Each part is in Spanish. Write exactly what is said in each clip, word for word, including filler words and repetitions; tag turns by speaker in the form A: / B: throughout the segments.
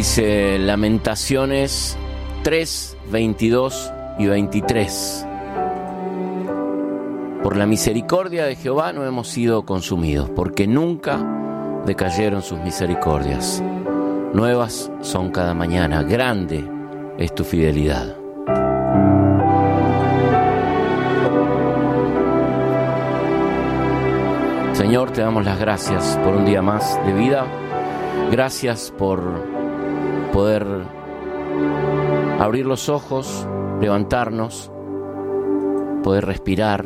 A: Dice Lamentaciones tres, veintidós y veintitrés. Por la misericordia de Jehová no hemos sido consumidos, porque nunca decayeron sus misericordias. Nuevas son cada mañana, grande es tu fidelidad. Señor, te damos las gracias por un día más de vida. Gracias por poder abrir los ojos, levantarnos, poder respirar.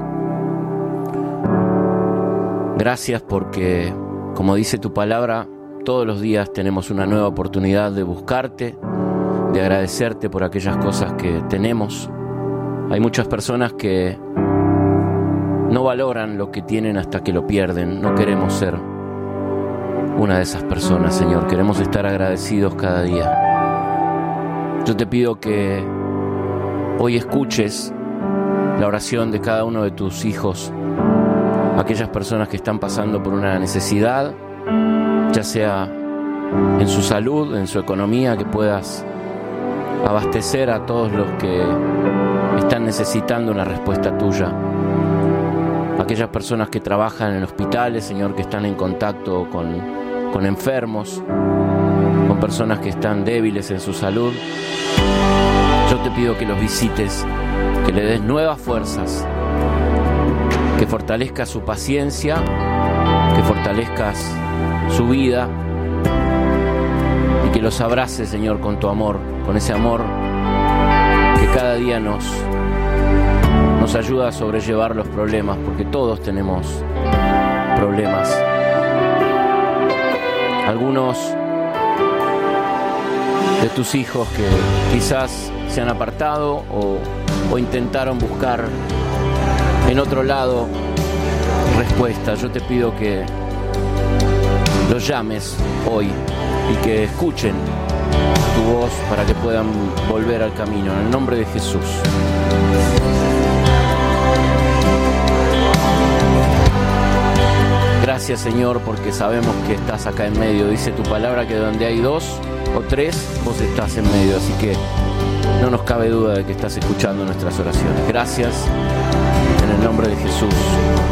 A: Gracias porque, como dice tu palabra, todos los días tenemos una nueva oportunidad de buscarte, de agradecerte por aquellas cosas que tenemos. Hay muchas personas que no valoran lo que tienen hasta que lo pierden. No queremos ser una de esas personas, Señor. Queremos estar agradecidos cada día. Yo te pido que hoy escuches la oración de cada uno de tus hijos, aquellas personas que están pasando por una necesidad, ya sea en su salud, en su economía, que puedas abastecer a todos los que están necesitando una respuesta tuya. Aquellas personas que trabajan en hospitales, Señor, que están en contacto con, con enfermos, con personas que están débiles en su salud. Yo te pido que los visites, que le des nuevas fuerzas, que fortalezcas su paciencia, que fortalezcas su vida y que los abraces, Señor, con tu amor, con ese amor que cada día nos, nos ayuda a sobrellevar los problemas, porque todos tenemos problemas. Algunos de tus hijos que quizás se han apartado o, o intentaron buscar en otro lado respuesta. Yo te pido que los llames hoy y que escuchen tu voz para que puedan volver al camino. En el nombre de Jesús. Gracias, Señor, porque sabemos que estás acá en medio. Dice tu palabra que donde hay dos o tres, vos estás en medio. Así que no nos cabe duda de que estás escuchando nuestras oraciones. Gracias, en el nombre de Jesús.